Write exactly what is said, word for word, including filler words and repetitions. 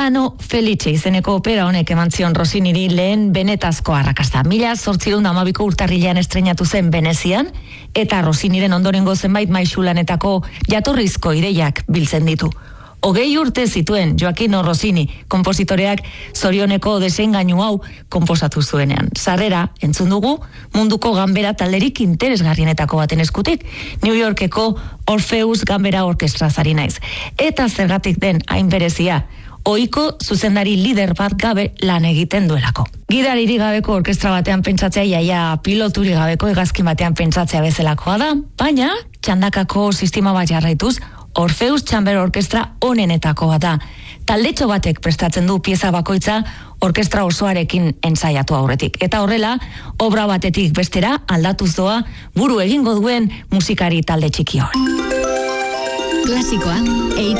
Vulcano Felice izeneko opera honek eman zion Rossiniri lehen benetazko arrakasta. Mila zortziehun eta hamabiko urtarrilean estreinatu zen Venezian, eta Rossiniren ondorengo zenbait maisulanetako jatorrizko ideiak biltzen ditu. Hogei urte zituen Joaquino Rossini, konpositoreak zorioneko desengainu hau konposatu zuenean. Sarrera, entzun dugu, munduko ganbera talderik interesgarrienetako baten eskutik, New Yorkeko Orpheus Ganbera Orkestraz ari naiz. Eta zergatik den hain berezia, ohiko zuzendari lider bat gabe lan egiten duelako. Gidaririk gabeko orkestra batean pentsatzea jaia piloturi gabeko hegazkin batean pentsatzea bezalakoa da, baina txandakako sistema bat jarraituz, Orpheus Chamber Orkestra onenetako bat da. Taldetxo batek prestatzen du pieza bakoitza orkestra osoarekin ensaiatu aurretik. Eta horrela, obra batetik bestera aldatuz doa buru egingo duen musikari talde txiki hor. Klasikoa, E I